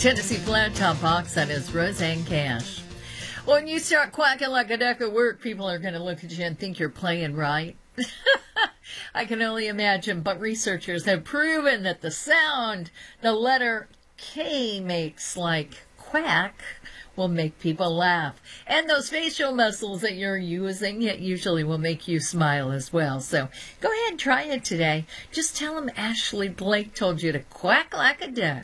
Tennessee Flat Top Box, that is Roseanne Cash. When you start quacking like a duck at work, people are going to look at you and think you're playing right. I can only imagine, but researchers have proven that the sound the letter K makes, like quack, will make people laugh. And those facial muscles that you're using, it usually will make you smile as well. So go ahead and try it today. Just tell them Ashley Blake told you to quack like a duck.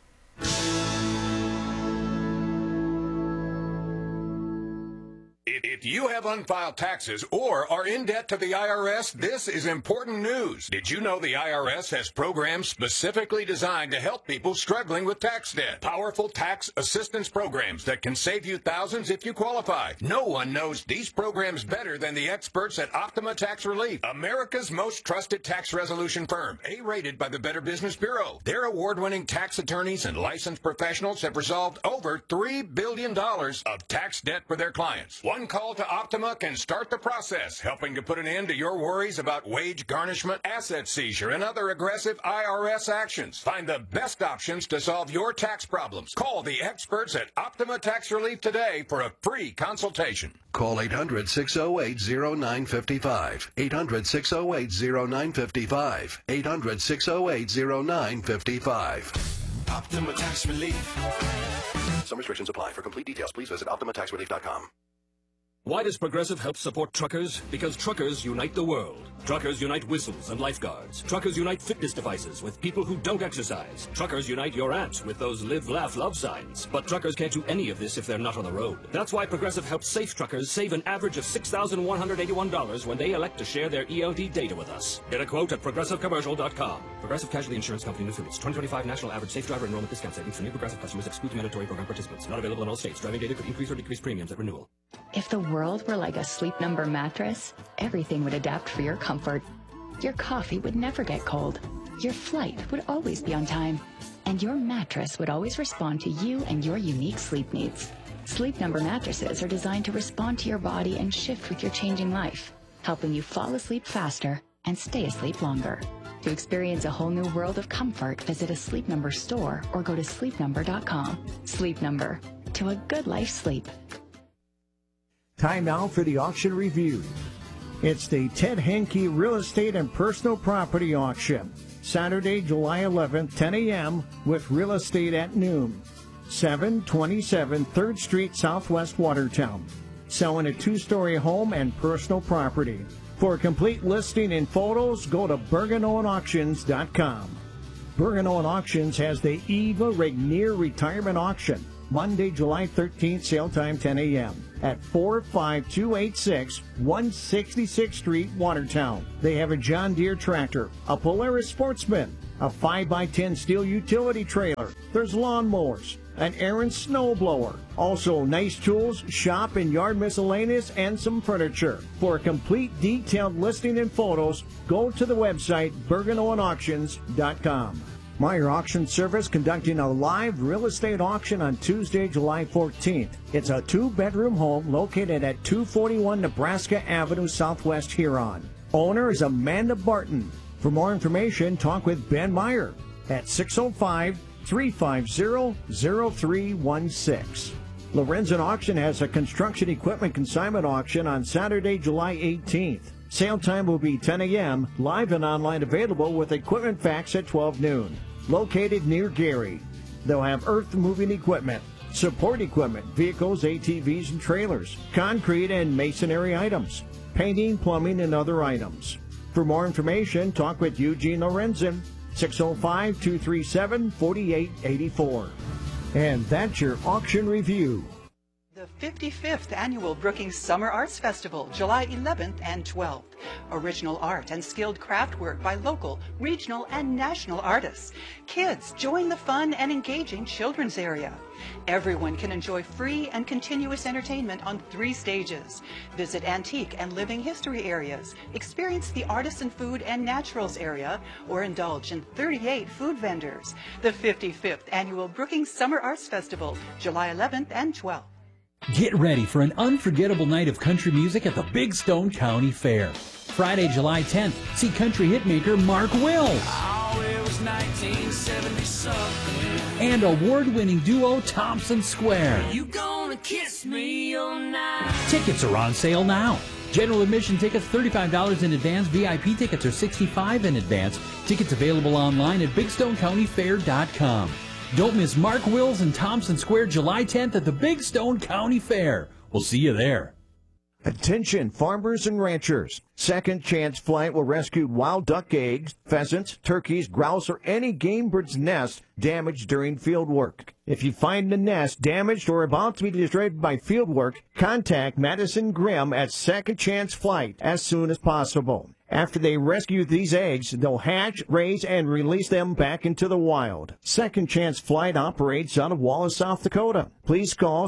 If you have unfiled taxes or are in debt to the IRS, this is important news. Did you know the IRS has programs specifically designed to help people struggling with tax debt? Powerful tax assistance programs that can save you thousands if you qualify. No one knows these programs better than the experts at Optima Tax Relief, America's most trusted tax resolution firm, A-rated by the Better Business Bureau. Their award-winning tax attorneys and licensed professionals have resolved over $3 billion of tax debt for their clients. One call to Optima can start the process, helping to put an end to your worries about wage garnishment, asset seizure, and other aggressive IRS actions. Find the best options to solve your tax problems. Call the experts at Optima Tax Relief today for a free consultation. Call 800-608-0955. 800-608-0955. 800-608-0955. Optima Tax Relief. Some restrictions apply. For complete details, please visit OptimaTaxRelief.com. Why does Progressive help support truckers? Because truckers unite the world. Truckers unite whistles and lifeguards. Truckers unite fitness devices with people who don't exercise. Truckers unite your aunt with those live, laugh, love signs. But truckers can't do any of this if they're not on the road. That's why Progressive helps safe truckers save an average of $6,181 when they elect to share their ELD data with us. Get a quote at ProgressiveCommercial.com. Progressive Casualty Insurance Company and affiliates. 2025 National Average Safe Driver Enrollment Discount Savings for new Progressive customers excludes mandatory program participants. Not available in all states. Driving data could increase or decrease premiums at renewal. If the world were like a Sleep Number mattress, everything would adapt for your comfort. Your coffee would never get cold. Your flight would always be on time. And your mattress would always respond to you and your unique sleep needs. Sleep Number mattresses are designed to respond to your body and shift with your changing life, helping you fall asleep faster and stay asleep longer. To experience a whole new world of comfort, visit a Sleep Number store or go to sleepnumber.com. Sleep Number. To a good life sleep. Time now for the auction review. It's the Ted Henke Real Estate and Personal Property Auction, Saturday, July 11th, 10 a.m. with real estate at noon. 727 3rd Street, Southwest Watertown. Selling a 2-story home and personal property. For a complete listing and photos, go to BergenOwenAuctions.com. Bergen Owen Auctions has the Eva Regnier Retirement Auction, Monday, July 13th, sale time 10 a.m. at 45286 166th Street, Watertown. They have a John Deere tractor, a Polaris Sportsman, a 5x10 steel utility trailer. There's lawnmowers, an Aaron snowblower. Also, nice tools, shop and yard miscellaneous, and some furniture. For a complete detailed listing and photos, go to the website BergenOwenAuctions.com. Meyer Auction Service conducting a live real estate auction on Tuesday, July 14th. It's a 2-bedroom home located at 241 Nebraska Avenue, Southwest Huron. Owner is Amanda Barton. For more information, talk with Ben Meyer at 605-350-0316. Lorenzen Auction has a construction equipment consignment auction on Saturday, July 18th. Sale time will be 10 a.m., live and online available with equipment facts at 12 noon. Located near Gary. They'll have earth-moving equipment, support equipment, vehicles, ATVs, and trailers, concrete and masonry items, painting, plumbing, and other items. For more information, talk with Eugene Lorenzen, 605-237-4884. And that's your auction review. The 55th Annual Brookings Summer Arts Festival, July 11th and 12th. Original art and skilled craft work by local, regional, and national artists. Kids, join the fun and engaging children's area. Everyone can enjoy free and continuous entertainment on 3 stages. Visit antique and living history areas, experience the artisan food and naturals area, or indulge in 38 food vendors. The 55th Annual Brookings Summer Arts Festival, July 11th and 12th. Get ready for an unforgettable night of country music at the Big Stone County Fair. Friday, July 10th, see country hitmaker Mark Wills. Oh, it was 1970-something. and award-winning duo Thompson Square. You gonna kiss me all night? Tickets are on sale now. General admission tickets $35 in advance. VIP tickets are $65 in advance. Tickets available online at BigStoneCountyFair.com. Don't miss Mark Wills and Thompson Square July 10th at the Big Stone County Fair. We'll see you there. Attention farmers and ranchers. Second Chance Flight will rescue wild duck eggs, pheasants, turkeys, grouse, or any game bird's nest damaged during field work. If you find the nest damaged or about to be destroyed by field work, contact Madison Grimm at Second Chance Flight as soon as possible. After they rescue these eggs, they'll hatch, raise, and release them back into the wild. Second Chance Flight operates out of Wallace, South Dakota. Please call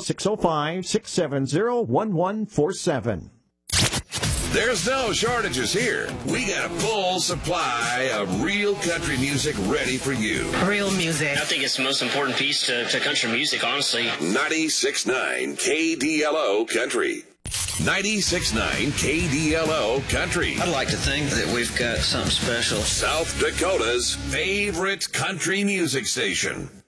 605-670-1147. There's no shortages here. We got a full supply of real country music ready for you. Real music. I think it's the most important piece to country music, honestly. 96.9 KDLO Country. 96.9 KDLO Country. I'd like to think that we've got something special. South Dakota's favorite country music station.